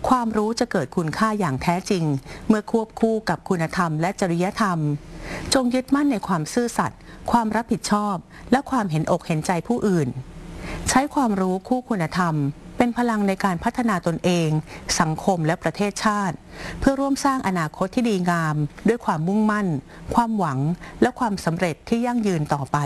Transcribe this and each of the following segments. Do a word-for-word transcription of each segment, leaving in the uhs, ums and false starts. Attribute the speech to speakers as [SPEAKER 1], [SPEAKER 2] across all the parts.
[SPEAKER 1] ความรู้จะเกิดคุณค่าอย่างแท้จริงเมื่อควบคู่กับคุณธรรมและจริยธรรมจงยึดมั่นในความซื่อสัตย์ความรับผิดชอบและความเห็นอกเห็นใจผู้อื่นใช้ความรู้คู่คุณธรรมเป็นพลังในการพัฒนาตนเองสังคมและประเทศชาติเพื่อร่วมสร้างอนาคตที่ดีงามด้วยความมุ่งมั่นความหวังและความสำเร็จที่ยั่งยืนต่อไป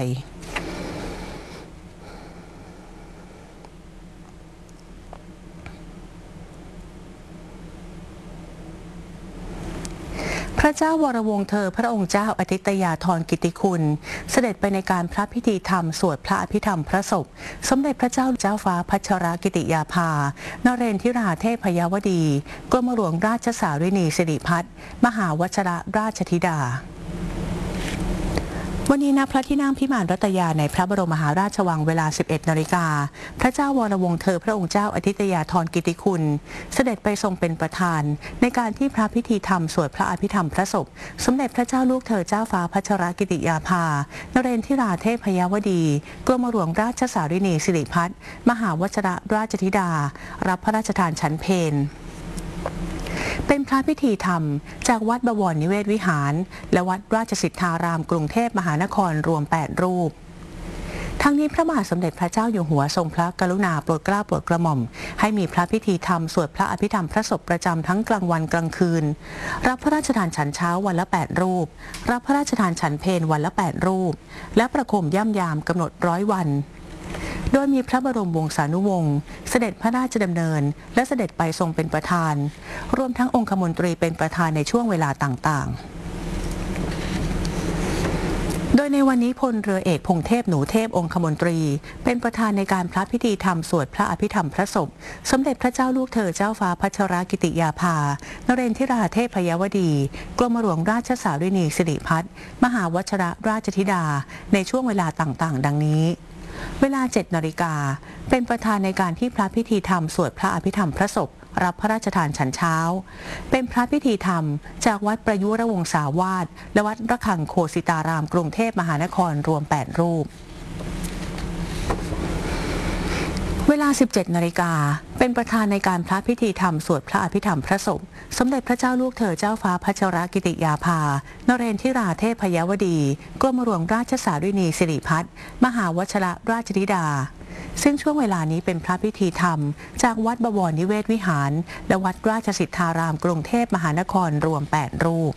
[SPEAKER 1] พระเจ้าวรวงศ์เธอพระองค์เจ้าอาทิตยาธรกิติคุณเสด็จไปในการพระพิธีธรรมสวดพระอภิธรรมพระศพสมเด็จพระเจ้าเจ้าฟ้าพัชรกิติยาภานเรนทิราเทพยวดีกรมหลวงราชสารินีสิริพัฒน์มหาวชรราชธิดาวันนี้ณพระที่นั่งพิมานรัตยาในพระบรมมหาราชวังเวลา สิบเอ็ดนาฬิกาพระเจ้าวรวงศ์เธอพระองค์เจ้าอาทิตยาธรกิติคุณเสด็จไปทรงเป็นประธานในการที่พระพิธีธรรมสวดพระอภิธรรมพระศพสมเด็จพระเจ้าลูกเธอเจ้าฟ้าพัชรกิติยาภานเรนทิราเทพยวดีกรมหลวงราชสารินีสิริพัฒน์มหาวชรราชธิดารับพระราชทานฉันเพลเป็นพระพิธีธรรมจากวัดบวรนิเวศวิหารและวัดราชสิทธารามกรุงเทพมหานครรวมแปดรูปทั้งนี้พระมหาสมเด็จพระเจ้าอยู่หัวทรงพระกรุณาโปรดเกล้าโปรดกระหม่อมให้มีพระพิธีธรรมสวดพระอภิธรรมพระศพประจำทั้งกลางวันกลางคืนรับพระราชทานฉันเช้าวันละแปดรูปรับพระราชทานฉันเพลวันละแปดรูปและประโคมย่ำยามกำหนดร้อยวันโดยมีพระบรมวงศานุวงศ์เสด็จพระราชดำเนินและเสด็จไปทรงเป็นประธานรวมทั้งองคมนตรีเป็นประธานในช่วงเวลาต่างๆโดยในวันนี้พลเรือเอกพงเทพหนูเทพองคมนตรีเป็นประธานในการพระพิธีธรรมสวดพระอภิธรรมพระศพสมเด็จพระเจ้าลูกเธอเจ้าฟ้าพัชรกิติยาภานเรนทิราเทพยวดีกรมหลวงราชสารินีสิริพัฒน์มหาวชรราชธิดาในช่วงเวลาต่างๆดังนี้เวลาเจ็ดนาฬิกาเป็นประธานในการที่พระพิธีธรรมสวดพระอภิธรรมพระศพรับพระราชทานฉันเช้าเป็นพระพิธีธรรมจากวัดประยุรวงศาวาสและวัดระฆังโคสิตารามกรุงเทพมหานครรวมแปดรูปเวลา สิบเจ็ดนาฬิกาเป็นประธานในการพระพิธีธรรมสวดพระอภิธรรมพระศพสมเด็จพระเจ้าลูกเธอเจ้าฟ้าพัชรกิติยาภานเรนทิราเทพยวดีกรมหลวงราชสารินีสิริพัฒน์มหาวชรราชธิดาซึ่งช่วงเวลานี้เป็นพระพิธีธรรมจากวัดบวรนิเวศวิหารและวัดราชสิทธารามกรุงเทพมหานครรวมแปดรูป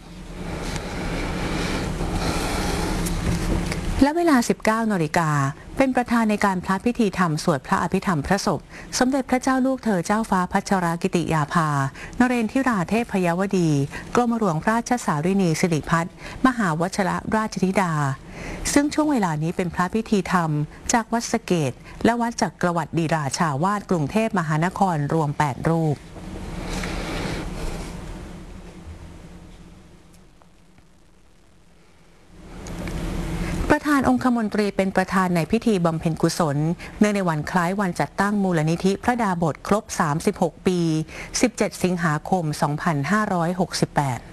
[SPEAKER 1] และเวลา สิบเก้านาฬิกาเป็นประธานในการพระพิธีธรรมสวดพระอภิธรรมพระศพสมเด็จพระเจ้าลูกเธอเจ้าฟ้าพัชรกิติยาภานเรนทิราเทพยวดีกรมหลวงราชสารินีสิริพัฒน์มหาวชรราชธิดาซึ่งช่วงเวลานี้เป็นพระพิธีธรรมจากวัดสะเกษและวัดจักรวรรดิราชาวาสกรุงเทพมหานครรวมแปดรูปประธานองคมนตรีเป็นประธานในพิธีบำเพ็ญกุศลเนื่องในวันคล้ายวันจัดตั้งมูลนิธิพระดาบสครบสามสิบหกปีสิบเจ็ดสิงหาคมสองพันห้าร้อยหกสิบแปด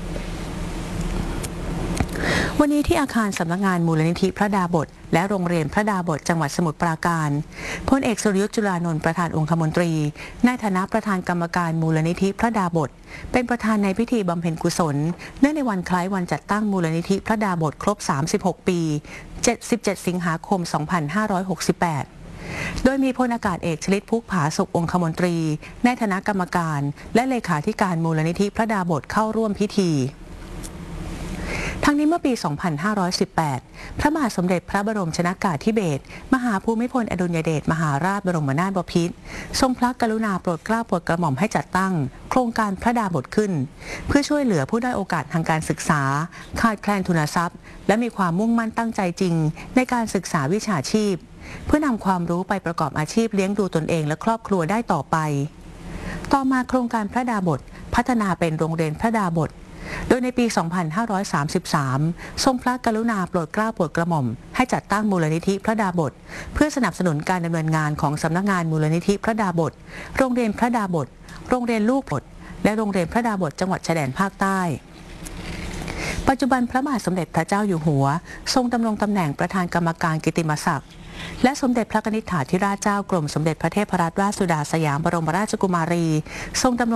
[SPEAKER 1] วันนี้ที่อาคารสำนักงานมูลนิธิพระดาบสและโรงเรียนพระดาบสจังหวัดสมุทรปราการพลเอกสุรยุทธจุลานนท์ประธานองคมนตรีในฐานะประธานกรรมการมูลนิธิพระดาบสเป็นประธานในพิธีบำเพ็ญกุศลเนื่องในวันคล้ายวันจัดตั้งมูลนิธิพระดาบสครบสามสิบหกปีสิบเจ็ดสิงหาคมสองพันห้าร้อยหกสิบแปดโดยมีพลอากาศเอกชลิตพุกผาสุของคมนตรีในฐานะกรรมการและเลขาธิการมูลนิธิพระดาบสเข้าร่วมพิธีทั้งนี้เมื่อปี สองพันห้าร้อยสิบแปด พระมหาสมเด็จพระบรมชนกาธิเบศรมหาภูมิพลอดุลยเดชมหาราชบรมนาถบพิตรทรงพระกรุณาโปรดเกล้าโปรดกระหม่อมให้จัดตั้งโครงการพระดาบสขึ้นเพื่อช่วยเหลือผู้ด้อยโอกาสทางการศึกษาขาดแคลนทุนทรัพย์และมีความมุ่งมั่นตั้งใจจริงในการศึกษาวิชาชีพเพื่อนำความรู้ไปประกอบอาชีพเลี้ยงดูตนเองและครอบครัวได้ต่อไปต่อมาโครงการพระดาบสพัฒนาเป็นโรงเรียนพระดาบสโดยในปี สองพันห้าร้อยสามสิบสาม ทรงพระกรุณาโปรดเกล้าโปรดกระหม่อมให้จัดตั้งมูลนิธิพระดาบสเพื่อสนับสนุนการดำเนินงานของสำนักงานมูลนิธิพระดาบสโรงเรียนพระดาบสโรงเรียนลูกบสและโรงเรียนพระดาบสจังหวัดชายแดนภาคใต้ปัจจุบันพระบาทสมเด็จพระเจ้าอยู่หัวทรงดำรงตำแหน่งประธานกรรมการกิตติมศักดิ์และสมเด็จพระนิธิถาธิราชเจ้ากรมสมเด็จพระเทพรัตนราชสุดาสยามบรมราชกุมารีทรงดำรง